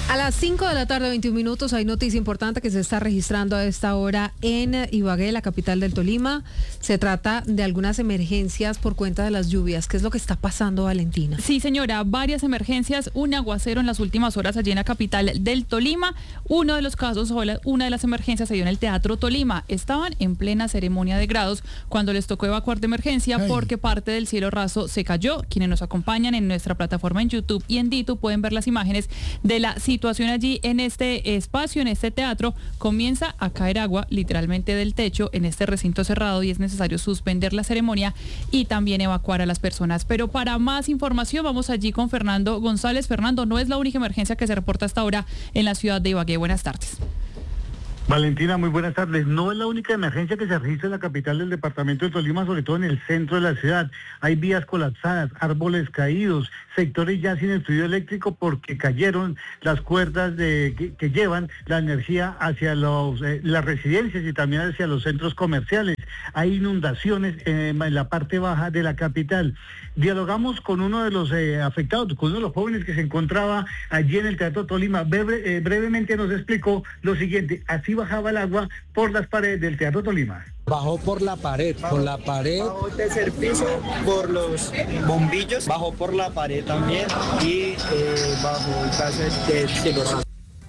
A las 5 de la tarde, 21 minutos, hay noticia importante que se está registrando a esta hora en Ibagué, la capital del Tolima. Se trata de algunas emergencias por cuenta de las lluvias. ¿Qué es lo que está pasando, Valentina? Sí, señora, varias emergencias, un aguacero en las últimas horas allí en la capital del Tolima. Uno de los casos, una de las emergencias se dio en el Teatro Tolima. Estaban en plena ceremonia de grados cuando les tocó evacuar de emergencia porque parte del cielo raso se cayó. Quienes nos acompañan en nuestra plataforma en YouTube y en Ditu pueden ver las imágenes de la situación allí en este espacio, en este teatro. Comienza a caer agua literalmente del techo en este recinto cerrado y es necesario suspender la ceremonia y también evacuar a las personas. Pero para más información vamos allí con Fernando González. Fernando, no es la única emergencia que se reporta hasta ahora en la ciudad de Ibagué. Buenas tardes. Valentina, muy buenas tardes. No es la única emergencia que se registra en la capital del departamento de Tolima, sobre todo en el centro de la ciudad. Hay vías colapsadas, árboles caídos, sectores ya sin el fluido eléctrico porque cayeron las cuerdas que llevan la energía hacia las residencias y también hacia los centros comerciales. Hay inundaciones en la parte baja de la capital. Dialogamos con uno de los afectados, con uno de los jóvenes que se encontraba allí en el Teatro Tolima. Brevemente nos explicó lo siguiente: así bajaba el agua por las paredes del Teatro Tolima. Bajó por la pared. Bajó el tercer piso, por los bombillos, bajó por la pared también y bajo el caso del cielo raso.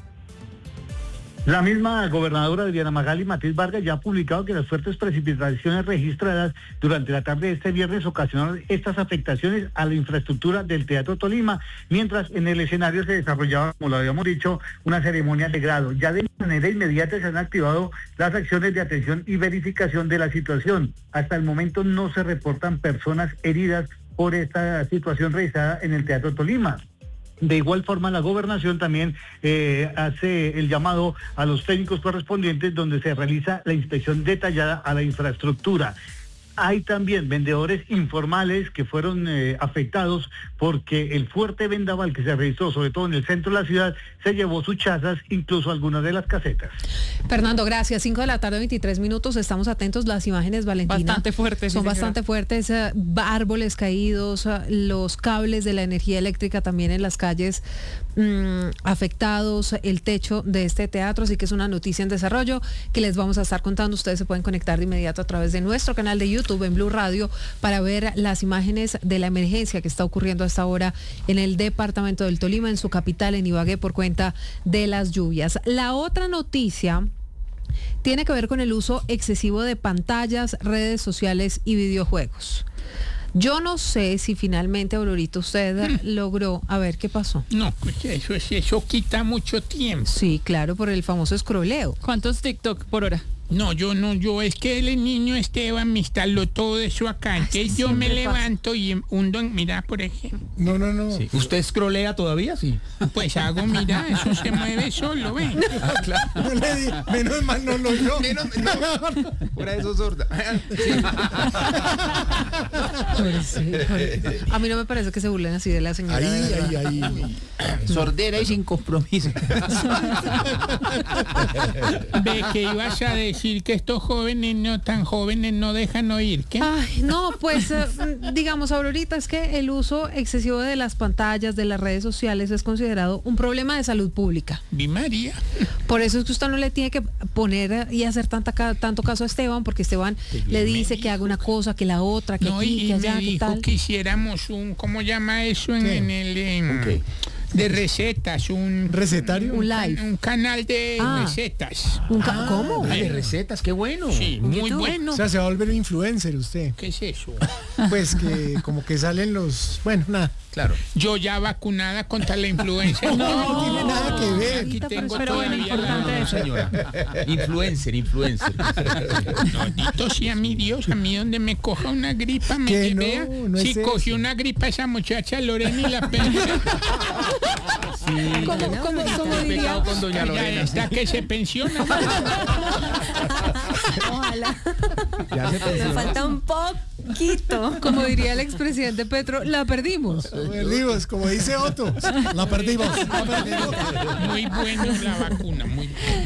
La misma gobernadora de Diana Magali Matiz Vargas ya ha publicado que las fuertes precipitaciones registradas durante la tarde de este viernes ocasionaron estas afectaciones a la infraestructura del Teatro Tolima, mientras en el escenario se desarrollaba, como lo habíamos dicho, una ceremonia de grado. Ya de manera inmediata se han activado las acciones de atención y verificación de la situación. Hasta el momento no se reportan personas heridas por esta situación registrada en el Teatro Tolima. De igual forma, la gobernación también hace el llamado a los técnicos correspondientes donde se realiza la inspección detallada a la infraestructura. Hay también vendedores informales que fueron afectados porque el fuerte vendaval que se registró, sobre todo en el centro de la ciudad, se llevó sus chazas, incluso algunas de las casetas. Fernando, gracias. 5 de la tarde, 23 minutos. Estamos atentos. Las imágenes, Valentina, bastante fuertes. Son bastante fuertes. Árboles caídos, los cables de la energía eléctrica también en las calles afectados, el techo de este teatro. Así que es una noticia en desarrollo que les vamos a estar contando. Ustedes se pueden conectar de inmediato a través de nuestro canal de YouTube en Blue Radio para ver las imágenes de la emergencia que está ocurriendo hasta ahora en el departamento del Tolima, en su capital, en Ibagué, por cuenta de las lluvias. La otra noticia tiene que ver con el uso excesivo de pantallas, redes sociales y videojuegos. Yo no sé si finalmente, Aurorita, usted logró... A ver, ¿qué pasó? No, pues eso quita mucho tiempo. Sí, claro, por el famoso scrolleo. ¿Cuántos TikTok por hora? No, yo es que el niño Esteban me instaló todo eso acá. Entonces yo me levanto y hundo, mira, por ejemplo. No. Sí. ¿Usted scrollea todavía? Sí. Pues hago, mira, eso se mueve solo, ¿ven? Ah, claro. No le di, menos mal no lo oyó. Fuera de eso, sorda. A mí no me parece que se burlen así de la señora. Ahí. Sordera y sin compromiso. Ve que ibas a decir que estos jóvenes no tan jóvenes no dejan oír, ¿qué? Ay, no, pues digamos, Aurorita, es que el uso excesivo de las pantallas, de las redes sociales es considerado un problema de salud pública. Vi María. Por eso es que usted no le tiene que poner y hacer tanto caso a Esteban, porque Esteban le dice que haga una cosa, que la otra, que no, aquí, que allá, me que dijo tal. que hiciéramos un, ¿cómo llama eso en el Okay. de recetas, un ¿Recetario? Un live. Un canal de ¿Cómo? recetas. De recetas, qué bueno. Sí, muy YouTube. bueno. O sea, se va a volver un influencer usted. ¿Qué es eso? Pues que como que salen los... Bueno, nada. Claro. Yo ya vacunada contra la influenza. No tiene nada que ver. Aquí tengo pero bueno, todavía importante la... eso. Señora. Influencer. Bendito sea mi Dios, a mí donde me coja una gripa, me Que no, vea. no es Si eso. cogió una gripa esa muchacha Lorena y la perdida. ¿Cómo diría? Pecado con doña Ya Lorena. está que se pensiona. Ojalá. Ya se Me pensionó. falta un poquito. Como diría el expresidente Petro, la perdimos. La perdimos, como dice Otto. La perdimos. La perdimos. Muy bueno la vacuna, muy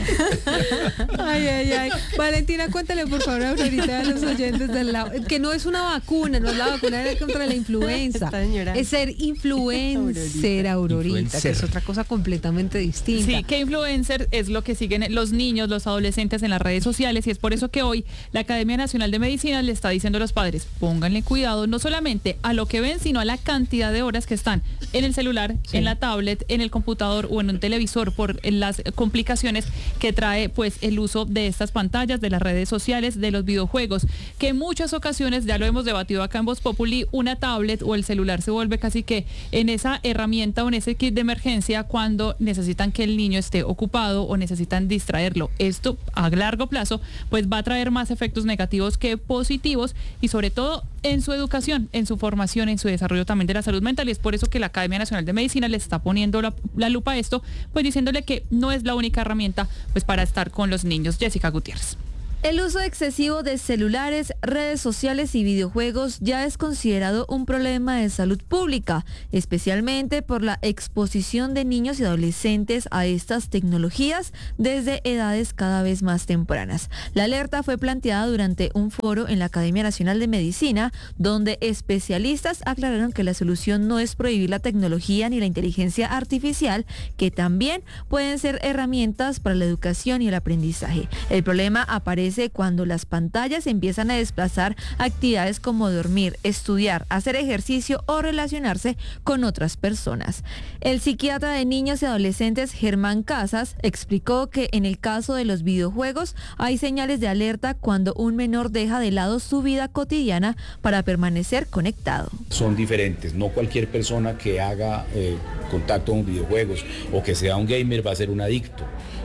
bueno. Ay. Valentina, cuéntale por favor ahorita a los oyentes del lado, que no es una vacuna, no es la vacuna contra la influenza. Está llorando. Es ser influencer, Aurorita, que es otra cosa completamente distinta. Sí, que influencer es lo que siguen los niños, los adolescentes en las redes sociales, y es por eso que hoy la Academia Nacional de Medicina le está diciendo a los padres, pónganle cuidado no solamente a lo que ven, sino a la cantidad de horas que están en el celular, en la tablet, en el computador o en un televisor, por las complicaciones que trae pues el uso de estas pantallas, de las redes sociales, de los videojuegos, que en muchas ocasiones, ya lo hemos debatido acá en Voz Populi, una tablet o el celular se vuelve casi que en esa herramienta o en ese kit de emergencia cuando necesitan que el niño esté ocupado o necesitan distraerlo. Esto a largo plazo pues va a traer más efectos negativos que positivos, y sobre todo en su educación, en su formación, en su desarrollo también de la salud mental, y es por eso que la Academia Nacional de Medicina le está poniendo la lupa a esto, pues diciéndole que no es la única herramienta pues para estar con los niños. Jessica Gutiérrez. El uso excesivo de celulares, redes sociales y videojuegos ya es considerado un problema de salud pública, especialmente por la exposición de niños y adolescentes a estas tecnologías desde edades cada vez más tempranas. La alerta fue planteada durante un foro en la Academia Nacional de Medicina, donde especialistas aclararon que la solución no es prohibir la tecnología ni la inteligencia artificial, que también pueden ser herramientas para la educación y el aprendizaje. El problema aparece cuando las pantallas empiezan a desplazar actividades como dormir, estudiar, hacer ejercicio o relacionarse con otras personas. El psiquiatra de niños y adolescentes Germán Casas explicó que en el caso de los videojuegos hay señales de alerta cuando un menor deja de lado su vida cotidiana para permanecer conectado. Son diferentes, no cualquier persona que haga contacto con videojuegos o que sea un gamer va a ser un adicto.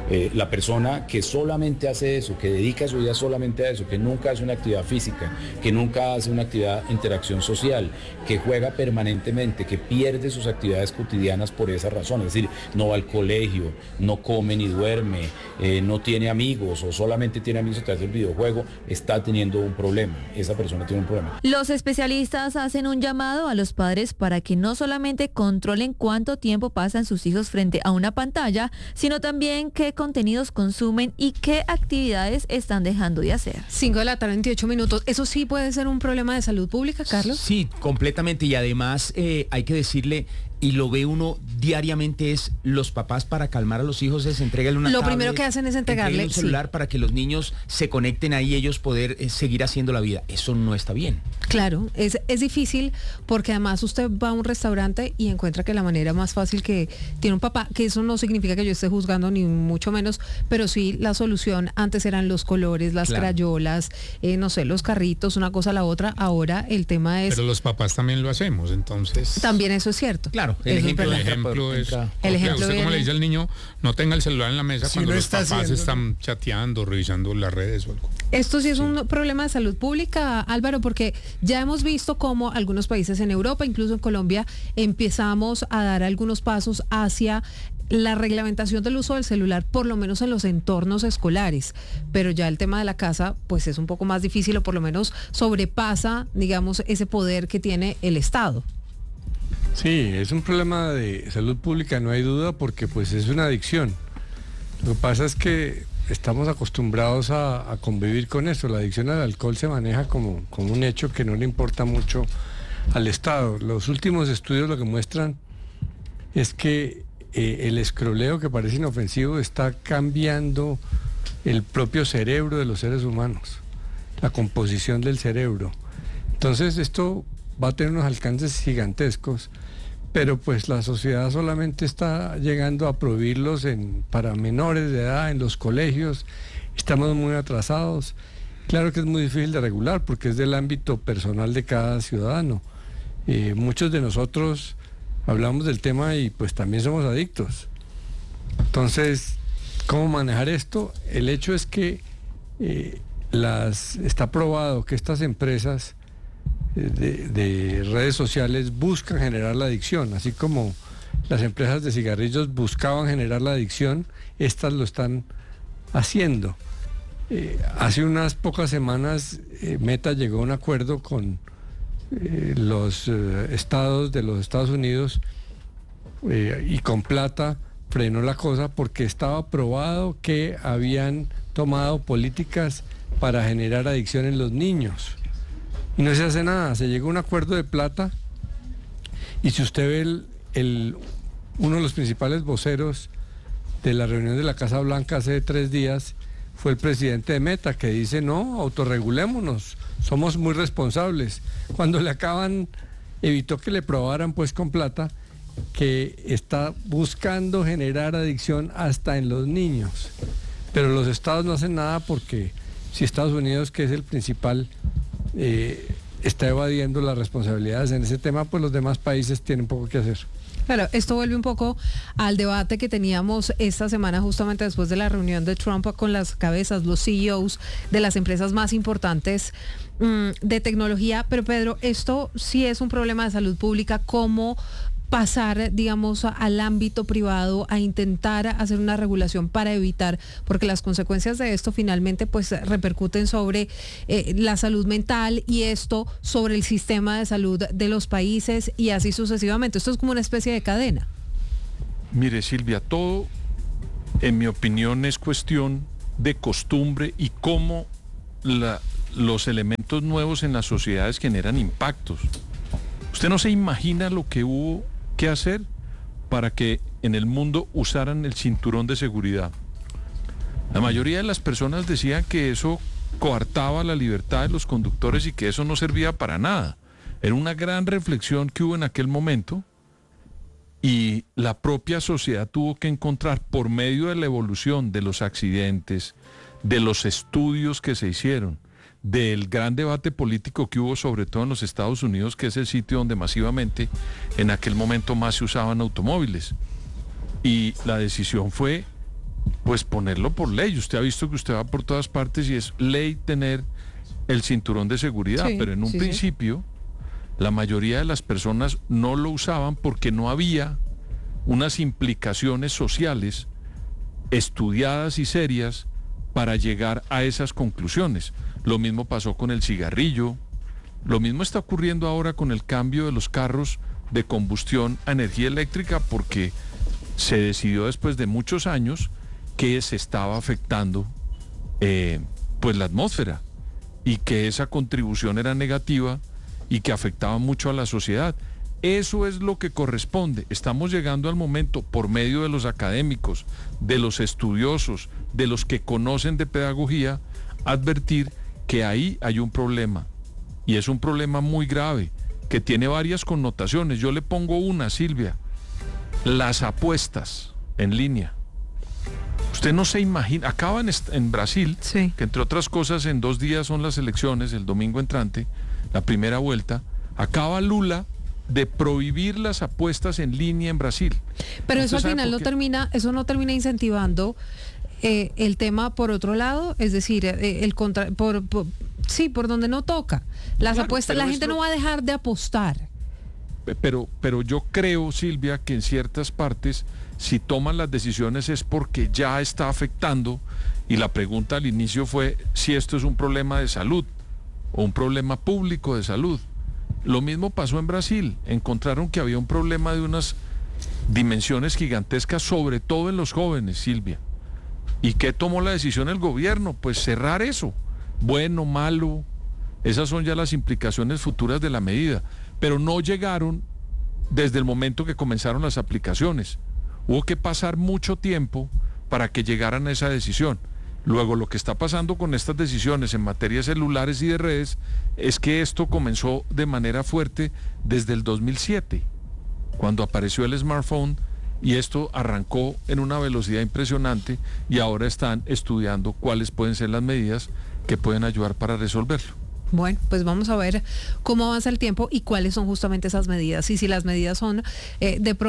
La persona que solamente hace eso, que dedica su vida solamente a eso, que nunca hace una actividad física, que nunca hace una actividad de interacción social, que juega permanentemente, que pierde sus actividades cotidianas por esa razón, es decir, no va al colegio, no come ni duerme, no tiene amigos o solamente tiene amigos a través del videojuego, está teniendo un problema, esa persona tiene un problema. Los especialistas hacen un llamado a los padres para que no solamente controlen cuánto tiempo pasan sus hijos frente a una pantalla, sino también qué contenidos consumen y qué actividades están dejando de hacer. 5:28. ¿Eso sí puede ser un problema de salud pública, Carlos? Sí, completamente. Y además hay que decirle, y lo ve uno diariamente, es los papás para calmar a los hijos es entregarle una Lo tablet, primero que hacen es entregarle un celular para que los niños se conecten ahí y ellos poder seguir haciendo la vida. Eso no está bien. Claro, es difícil porque además usted va a un restaurante y encuentra que la manera más fácil que tiene un papá, que eso no significa que yo esté juzgando ni mucho menos, pero sí la solución antes eran los colores, las crayolas, no sé, los carritos, una cosa a la otra. Ahora el tema es... Pero los papás también lo hacemos, entonces... También eso es cierto. Claro, El ejemplo es... El ejemplo usted como viene- le dice al niño, no tenga el celular en la mesa Si cuando no los está papás haciendo, están chateando, revisando las redes o algo. Esto sí es un problema de salud pública, Álvaro, porque ya hemos visto cómo algunos países en Europa, incluso en Colombia, empezamos a dar algunos pasos hacia la reglamentación del uso del celular, por lo menos en los entornos escolares, pero ya el tema de la casa pues es un poco más difícil, o por lo menos sobrepasa, digamos, ese poder que tiene el Estado. Sí, es un problema de salud pública, no hay duda, porque pues es una adicción. Lo que pasa es que estamos acostumbrados a convivir con eso. La adicción al alcohol se maneja como un hecho que no le importa mucho al Estado. Los últimos estudios lo que muestran es que el escroleo, que parece inofensivo, está cambiando el propio cerebro de los seres humanos, la composición del cerebro. Entonces esto va a tener unos alcances gigantescos, pero pues la sociedad solamente está llegando a prohibirlos para menores de edad en los colegios. Estamos muy atrasados. Claro que es muy difícil de regular porque es del ámbito personal de cada ciudadano. Muchos de nosotros hablamos del tema y pues también somos adictos. Entonces, ¿cómo manejar esto? El hecho es que está probado que estas empresas de redes sociales buscan generar la adicción, así como las empresas de cigarrillos buscaban generar la adicción, estas lo están haciendo. Hace unas pocas semanas Meta llegó a un acuerdo con los estados de los Estados Unidos y con plata frenó la cosa porque estaba probado que habían tomado políticas para generar adicción en los niños. Y no se hace nada, se llegó a un acuerdo de plata y si usted ve uno de los principales voceros de la reunión de la Casa Blanca hace 3 días fue el presidente de Meta que dice no, autorregulémonos, somos muy responsables. Cuando evitó que le probaran pues con plata que está buscando generar adicción hasta en los niños. Pero los estados no hacen nada porque si Estados Unidos, que es el principal, está evadiendo las responsabilidades en ese tema, pues los demás países tienen poco que hacer. Claro, esto vuelve un poco al debate que teníamos esta semana justamente después de la reunión de Trump con las cabezas, los CEOs de las empresas más importantes de tecnología. Pero Pedro, esto sí es un problema de salud pública, ¿cómo pasar, digamos, al ámbito privado a intentar hacer una regulación para evitar, porque las consecuencias de esto finalmente pues repercuten sobre la salud mental y esto sobre el sistema de salud de los países y así sucesivamente? Esto es como una especie de cadena. Mire, Silvia, todo, en mi opinión, es cuestión de costumbre y cómo los elementos nuevos en las sociedades generan impactos. Usted no se imagina lo que hubo que hacer para que en el mundo usaran el cinturón de seguridad. La mayoría de las personas decían que eso coartaba la libertad de los conductores y que eso no servía para nada. Era una gran reflexión que hubo en aquel momento y la propia sociedad tuvo que encontrar, por medio de la evolución de los accidentes, de los estudios que se hicieron, del gran debate político que hubo sobre todo en los Estados Unidos, que es el sitio donde masivamente en aquel momento más se usaban automóviles. Y la decisión fue pues ponerlo por ley. Usted ha visto que usted va por todas partes y es ley tener el cinturón de seguridad, sí, pero en un principio la mayoría de las personas no lo usaban porque no había unas implicaciones sociales estudiadas y serias para llegar a esas conclusiones. Lo mismo pasó con el cigarrillo, lo mismo está ocurriendo ahora con el cambio de los carros de combustión a energía eléctrica, porque se decidió después de muchos años que se estaba afectando pues la atmósfera y que esa contribución era negativa y que afectaba mucho a la sociedad. Eso es lo que corresponde. Estamos llegando al momento, por medio de los académicos, de los estudiosos, de los que conocen de pedagogía, advertir que ahí hay un problema, y es un problema muy grave, que tiene varias connotaciones. Yo le pongo una, Silvia: las apuestas en línea. Usted no se imagina, acaban en Brasil, sí, que entre otras cosas en 2 días son las elecciones, el domingo entrante, la primera vuelta, acaba Lula de prohibir las apuestas en línea en Brasil. Pero eso al final eso no termina incentivando el tema por otro lado, es decir, por donde no toca. Las apuestas, la gente no va a dejar de apostar. Pero yo creo, Silvia, que en ciertas partes, si toman las decisiones es porque ya está afectando, y la pregunta al inicio fue si esto es un problema de salud o un problema público de salud. Lo mismo pasó en Brasil. Encontraron que había un problema de unas dimensiones gigantescas, sobre todo en los jóvenes, Silvia. ¿Y qué tomó la decisión el gobierno? Pues cerrar eso. Bueno, malo, esas son ya las implicaciones futuras de la medida. Pero no llegaron desde el momento que comenzaron las aplicaciones. Hubo que pasar mucho tiempo para que llegaran a esa decisión. Luego, lo que está pasando con estas decisiones en materia de celulares y de redes es que esto comenzó de manera fuerte desde el 2007, cuando apareció el smartphone, y esto arrancó en una velocidad impresionante y ahora están estudiando cuáles pueden ser las medidas que pueden ayudar para resolverlo. Bueno, pues vamos a ver cómo avanza el tiempo y cuáles son justamente esas medidas. Y si las medidas son de pronto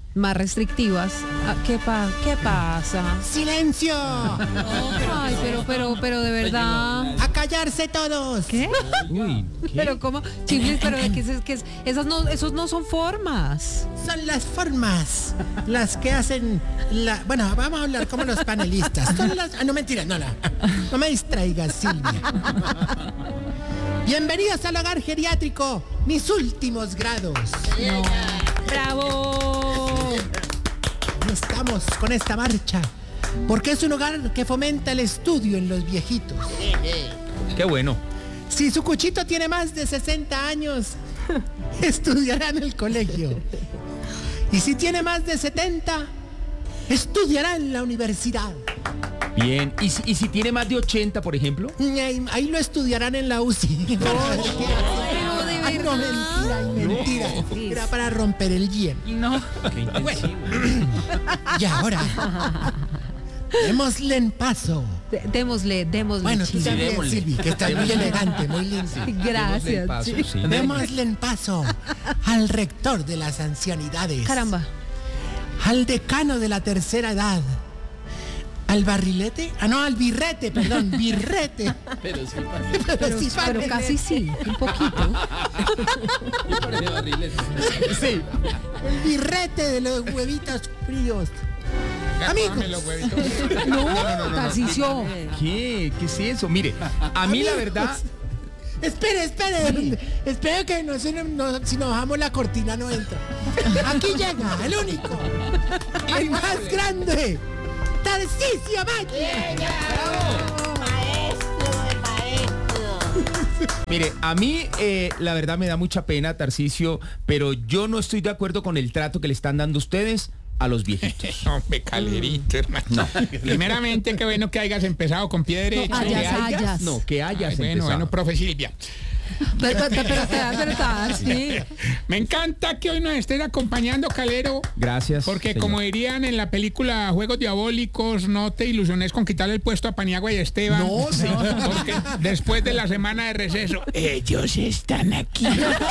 más restrictivas. ¿Qué pasa? ¡Silencio! Ay, pero de verdad. ¡A callarse todos! ¿Qué? Uy, ¿qué? Pero cómo, Chiflis, pero de que esos no son formas. Son las formas las que hacen bueno, vamos a hablar como los panelistas. Son las... no, mentira, no me distraigas, Silvia. Bienvenidos al hogar geriátrico, mis últimos grados. No. ¡Bravo! Estamos con esta marcha porque es un hogar que fomenta el estudio en los viejitos. Qué bueno. Si su cuchito tiene más de 60 años, estudiará en el colegio. Y si tiene más de 70, estudiará en la universidad. Bien. ¿Y si tiene más de 80, por ejemplo? Ahí lo estudiarán en la UCI. Pero de Ay, no, mentira. Era para romper el hielo. No. Bueno. Y ahora, démosle en paso. Démosle. Bueno, tú también, démosle. Silvi, que estás muy elegante, muy linda. Gracias. Paso, sí. sí. Démosle en paso al rector de las ancianidades. Caramba. Al decano de la tercera edad. ¿Al barrilete? Al birrete, perdón, birrete. Pero casi sí, un poquito. Sí. El birrete de los huevitos fríos. Amigos. No, Tarcisio. ¿Qué es eso? Mire, a mí la verdad... Espere. Espere que si nos bajamos la cortina no entra. Aquí llega el único, el más grande, Tarcisio Maya. Mire, a mí la verdad me da mucha pena, Tarcisio, pero yo no estoy de acuerdo con el trato que le están dando ustedes a los viejitos. Hombre, Calerito, hermano. No. Primeramente, qué bueno que hayas empezado con pie derecho. Que hayas empezado. Bueno, profe Silvia. Pero sí. Me encanta que hoy nos estés acompañando, Calero. Gracias. Porque señor. como dirían en la película Juegos Diabólicos, no te ilusiones con quitarle el puesto a Paniagua y Esteban. No, sí. Porque después de la semana de receso, ellos están aquí.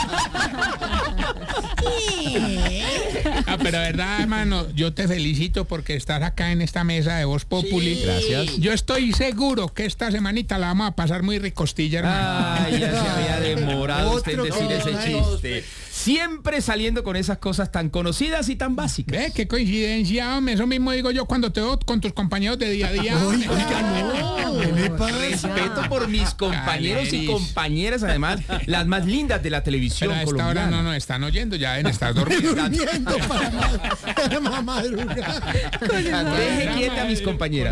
Pero verdad, hermano, yo te felicito porque estás acá en esta mesa de Voz Populi. Sí. Gracias. Yo estoy seguro que esta semanita la vamos a pasar muy ricostilla, hermano. Ay, ya se había demorado usted en decir ese chiste. Siempre saliendo con esas cosas tan conocidas y tan básicas. ¿Ve? Qué coincidencia, hombre. Eso mismo digo yo cuando te veo con tus compañeros de día a día. Oiga, no. ¿Qué le pasa? Respeto por mis compañeros y compañeras, además, las más lindas de la televisión Pero a esta colombiana. hora no están oyendo, ya deben estar dormidos. Durmiendo para madrugar. Deje quieta a mis compañeras.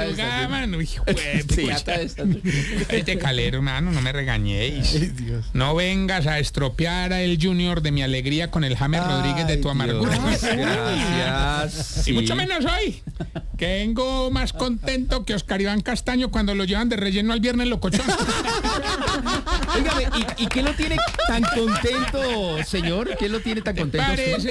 Este Calero, hermano, no me regañéis. Ay, Dios. No vengas a estropear a el Junior de mi alegría con el James Rodríguez de tu amargura. Gracias. Y mucho menos hoy, que vengo más contento que Oscar Iván Castaño cuando lo llevan de relleno al viernes locochón. Óigame, ¿y qué lo tiene tan contento, señor? ¿Qué lo tiene tan contento? Parece.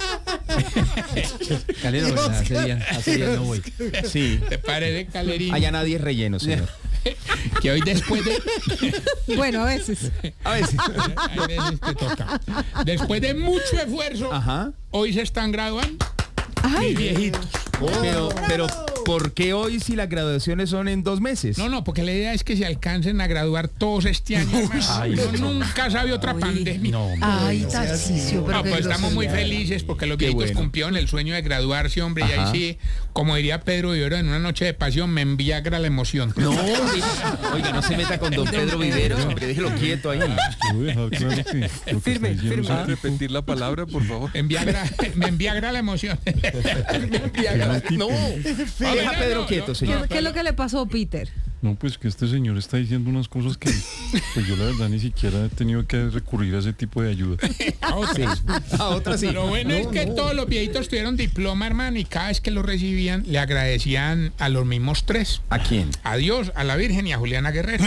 Calero, hace día no voy. Sí. ¿Te parece, Calerín? Allá nadie es relleno, señor. Que hoy después de... Bueno, a veces. Hay veces que toca. Después de mucho esfuerzo, Ajá. hoy se están graduando. Ay, Viejitos. Pero, ¿por qué hoy si las graduaciones son en 2 meses? No, porque la idea es que se alcancen a graduar todos este año. Ay, Yo nunca sabía otra pandemia. Ay, Tarcisio, pero Pues estamos muy felices porque los viejitos bueno. cumplieron el sueño de graduarse, hombre. Y Ajá. ahí sí, como diría Pedro Vivero, en una noche de pasión me enviagra la emoción. No, oiga, no se meta con don Pedro Viveros, hombre, déjelo quieto ahí. Firme. Repetir la palabra, por favor. Me enviagra la emoción. No, deja a Pedro quieto, señor. ¿Qué es lo que le pasó, Peter? No, pues que este señor está diciendo unas cosas que pues yo la verdad ni siquiera he tenido que recurrir a ese tipo de ayuda. A otras. A otras sí. Lo bueno es que todos los viejitos tuvieron diploma, hermano, y cada vez que lo recibían le agradecían a los mismos 3. ¿A quién? A Dios, a la Virgen y a Juliana Guerrero.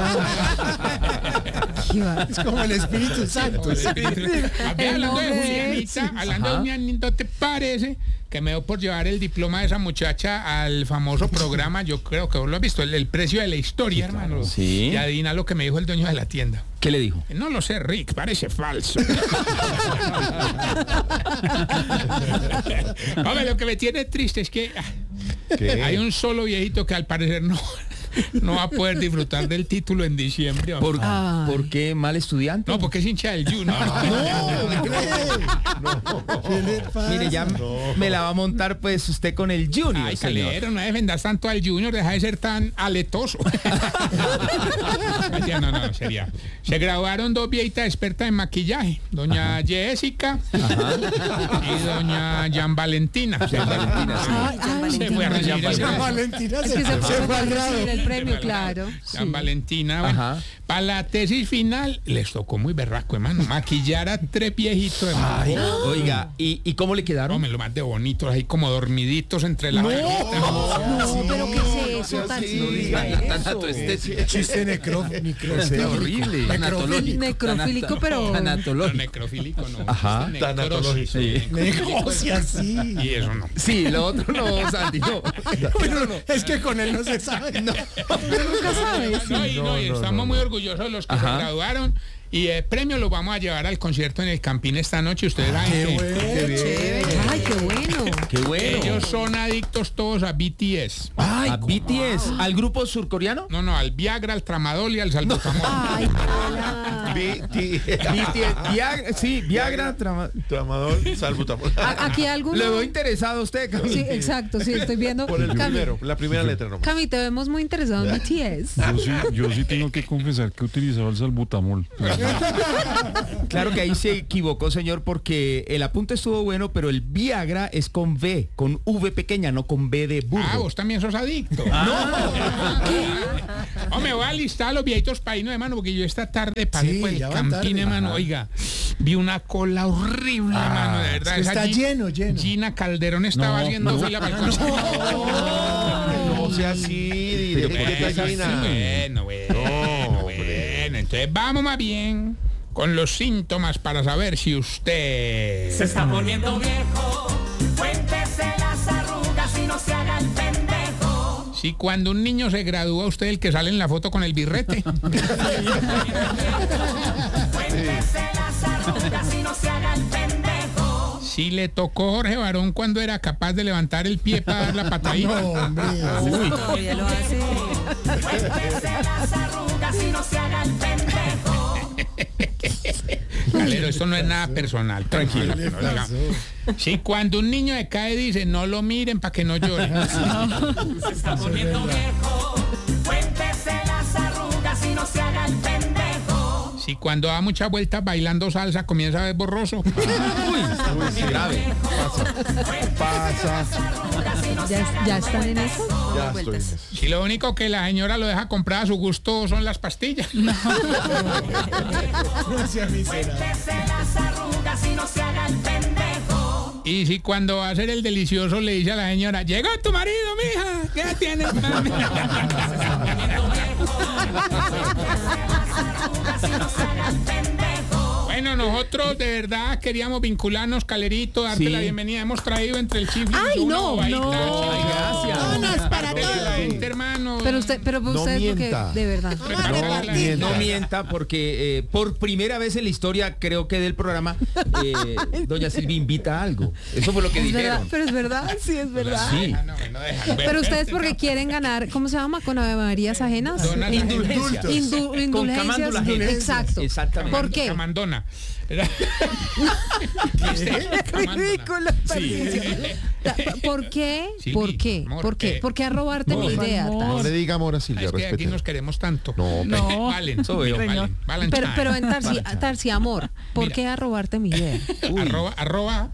Es como el Espíritu Santo. Hablando de Julianita, hablando de Julianita, ¿te parece que me dio por llevar el diploma de esa muchacha al famoso programa, yo creo que vos lo has visto, el precio de la historia, hermano. Sí. Y adivina lo que me dijo el dueño de la tienda. ¿Qué le dijo? No lo sé, Rick, parece falso. Hombre, lo que me tiene triste es que hay un solo viejito que al parecer no va a poder disfrutar del título en diciembre. ¿Por qué mal estudiante? No, porque es hincha del Junior. Mire, ya me la va a montar pues usted con el Junior. Ay, señor. Calero, no defendas tanto al Junior, deja de ser tan aletoso. No, sería. Se graduaron 2 viejitas expertas en maquillaje, doña Jessica y doña Jan Valentina. Se fue a recibir el premio, claro. Jan Valentina, bueno, para la tesis final les tocó muy berraco, hermano, maquillar a 3 viejitos, hermano. Ay, oiga, ¿y cómo le quedaron? No, me lo más de bonitos, ahí como dormiditos entre las viejitas. No, pero ¿qué es eso? Chiste necrofílico. Horrible. Necrofílico, pero... Necrofílico, no. Ajá. Tanatológico. Negocia así. Y eso no. Sí, lo otro no, Santi, no. Bueno, es que con él no se sabe. Nunca sabes. Y estamos muy orgullosos de los que se graduaron. Y el premio lo vamos a llevar al concierto en el Campín esta noche. Ustedes saben Chévere. Ay, qué bueno. Qué bueno. Ellos son adictos todos a BTS. Ay, ¿a BTS? ¿Al grupo surcoreano? No, al Viagra, al Tramadol y al Salbutamol. Ay, Viagra, Tramadol, Salbutamol. Aquí alguno... Le veo interesado a usted, Cami. Sí, exacto, sí, estoy viendo. Por el primero, la primera letra nomás. Cami, te vemos muy interesado en BTS. Yo sí tengo que confesar que utilizaba el salbutamol. Claro que ahí se equivocó, señor, porque el apunte estuvo bueno, pero el Viagra es con V, con V pequeña, no con B de burro. Vos también sos adicto. Me voy a listar a los viejitos paínos, hermano, porque yo esta tarde pasé por el Campín, hermano. Oiga, vi una cola horrible, hermano, de verdad. Está lleno. Gina Calderón estaba haciendo fila para el concierto. No sea así, Bueno. Entonces vamos más bien con los síntomas para saber si usted se está poniendo viejo. Cuéntese las arrugas y no se haga el pendejo. Si cuando un niño se gradúa, usted el que sale en la foto con el birrete. Cuéntese las arrugas y no se haga el pendejo. Si le tocó Jorge Barón cuando era capaz de levantar el pie para dar la patadita. No, hombre. Todavía lo hace. Cuéntese las arrugas y no se haga el pendejo. Calero, esto no es nada personal. Tranquilo. Si cuando un niño se cae dice, no lo miren para que no llore. Se está poniendo viejo. Cuéntese las arrugas y no se haga el pendejo. Si cuando da muchas vueltas bailando salsa comienza a ver borroso. Uy, grave. Pasa. ¿Ya están en eso? Ya estoy en eso. Si lo único que la señora lo deja comprar a su gusto son las pastillas. No sea miserable. Cuéntese las arrugas y no se haga el pendejo. Y si cuando va a hacer el delicioso le dice a la señora, llegó tu marido, mija, ¿qué tienes, mami? Bueno, nosotros de verdad queríamos vincularnos, Calerito, darte la bienvenida. Hemos traído entre el chifle Ay, y no. Gracias. No, es para todos. Hermano. Pero usted, porque de verdad. No mienta, porque por primera vez en la historia, creo que del programa, doña Silvia invita a algo. Eso fue lo que dijeron. Pero es verdad, sí, es verdad. Sí. Pero ustedes porque quieren ganar, ¿cómo se llama? Con Ave Marías ajenas. Indulgencias. Indulgencias. Con camándula ajena. Exacto. Exactamente. ¿Por qué? Camandona. Ridículo. ¿Por qué? Sí, ¿Por qué? amor, ¿Por qué? ¿Por qué a robarte mi idea? No le diga amor a Silvia, Es que aquí respete. nos queremos tanto. No, Valen, valen. Pero en Tarsi, amor, ¿por Mira. qué a robarte mi idea? Arroba.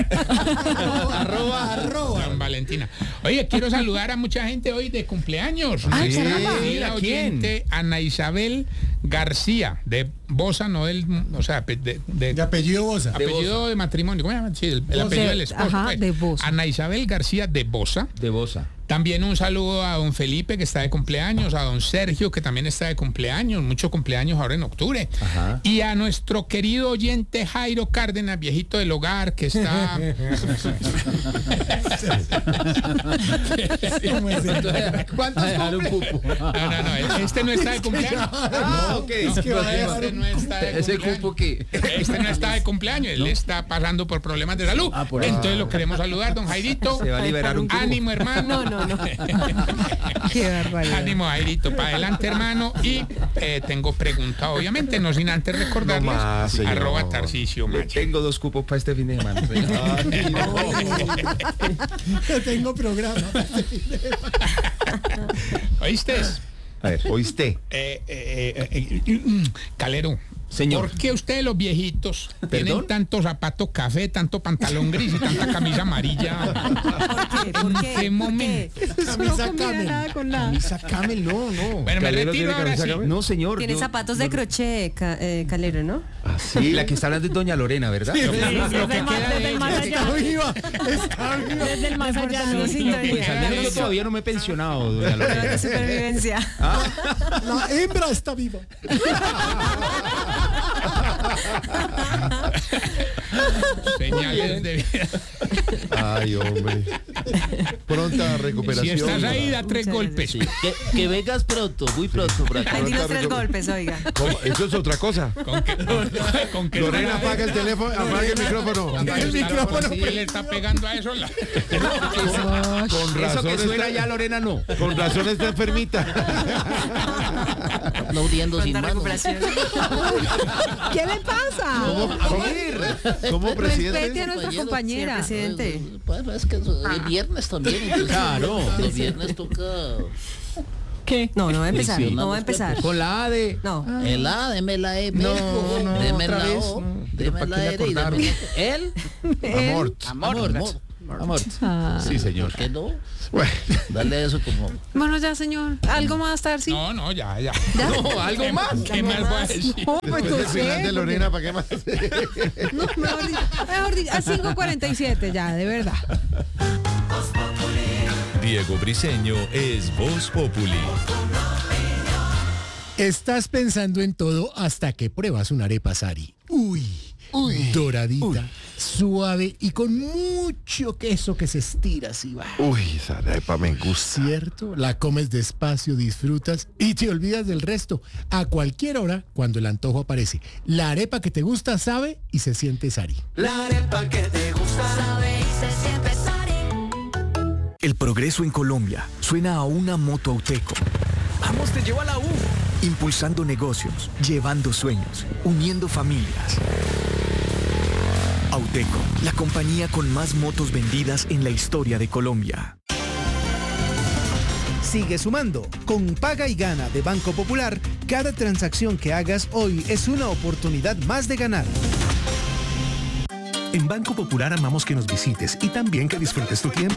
San Valentina. Oye, quiero saludar a mucha gente hoy de cumpleaños. Ay, Sí. caramba. La ¿A quién? oyente Ana Isabel García, de Bosa, no del, o sea, de apellido Bosa. Apellido de matrimonio, ¿cómo se llama? Sí, el apellido del esposo. Ajá, pues. de Bosa. Ana Isabel García de Bosa. De Bosa. También un saludo a don Felipe, que está de cumpleaños, a don Sergio, que también está de cumpleaños, mucho cumpleaños ahora en octubre. Ajá. Y a nuestro querido oyente Jairo Cárdenas, viejito del hogar, que está... ¿Cuántos cumple? No, este no está de cumpleaños. Ah, ok. Este no está de ¿Ese cumpleaños. cupo qué? Este no está de cumpleaños, él está pasando por problemas de salud. Entonces lo queremos saludar, don Jairito. Se va a liberar un cupo. Ánimo, hermano. No. Qué barbaridad. Ánimo, Jairito, para adelante, hermano. Y tengo pregunta, obviamente, no sin antes recordarles, No más, señor. @Tarcisio Maya. Tengo 2 cupos para este fin de semana. Yo tengo programa. ¿Oíste? A ver, ¿oíste? Calero. Señor. ¿Por qué ustedes los viejitos tienen tanto zapato café, tanto pantalón gris y tanta camisa amarilla? ¿Por qué? ¿En qué momento? Camisa Camel. Camisa Camel, no. Bueno, me ¿Calero retiro tiene ahora camisa sí. Camel? No, señor. Tiene zapatos de crochet, Calero, ¿no? Sí, la que está hablando es doña Lorena, ¿verdad? Lo que queda de Desde el más ella. allá. Viva, está viva. Desde el más allá. Reportando sí. sintonía. Pues al menos yo todavía no me he pensionado, doña Programa de Lorena. supervivencia. La hembra está viva. Señales de vida. Ay, hombre. Pronta recuperación. Si estás ahí, da 3 Muchas golpes. Que vengas pronto, muy pronto por acá. Ahí di los 3 golpes, oiga. ¿Cómo? Eso es otra cosa. Con que Lorena, apaga el teléfono, apaga el micrófono. el micrófono. Si él le está pegando a eso. Con Eso razón que suena está, ya, Lorena, no. con razón está enfermita. Aplaudiendo sin Pronta manos. recuperación. ¿Qué le pasa? ¿Cómo presidente? Respete a nuestra compañera. Presidente. Bueno, es que el viernes también. Entonces, Claro. El viernes toca ¿Qué? No va a empezar. No va a empezar. Con la A de... No. el A, deme la E. No, deme otra la vez, O, no. deme ¿Para la qué le R y acordaron? deme el. Amort. Amor. Sí, señor. ¿Por qué no? Bueno, Dale eso como. Bueno, ya, señor. ¿Algo más, Tarsi? No, ya. No, algo más. ¿Qué más voy a decir? No, pues después no del final sé, de Lorena, ¿para qué más? No, mejor dicho, a 5:47 ya, de verdad. Diego Briseño es Voz Populi. Estás pensando en todo hasta que pruebas una arepa Sari. Uy, doradita, suave y con mucho queso que se estira así va. Uy, esa arepa me gusta. ¿Cierto? La comes despacio, disfrutas y te olvidas del resto. A cualquier hora, cuando el antojo aparece. La arepa que te gusta sabe y se siente Sari. La arepa que te gusta sabe y se siente Sari. El progreso en Colombia suena a una moto Auteco. Vamos, te llevo a la U. Impulsando negocios, llevando sueños, uniendo familias. Auteco, la compañía con más motos vendidas en la historia de Colombia. Sigue sumando. Con Paga y Gana de Banco Popular, cada transacción que hagas hoy es una oportunidad más de ganar. En Banco Popular amamos que nos visites y también que disfrutes tu tiempo.